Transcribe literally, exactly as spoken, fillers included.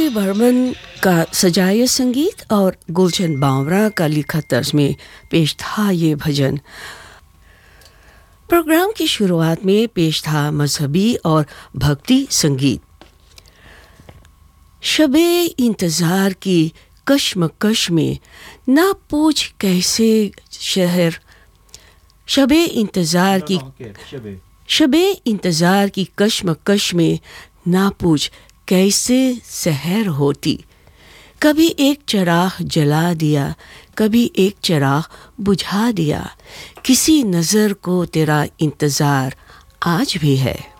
We Burman का सजाए संगीत और गुलशन बावरा का लिखा तर्ज में पेश था ये भजन। प्रोग्राम की शुरुआत में पेश था मजहबी और भक्ति संगीत। शबे इंतज़ार की कश्मकश में ना पूछ कैसे शहर शबे इंतज़ार की शबे इंतज़ार की कश्मकश में ना पूछ कैसे सहर होती। कभी एक चिराग जला दिया, कभी एक चिराग बुझा दिया, किसी नज़र को तेरा इंतज़ार आज भी है।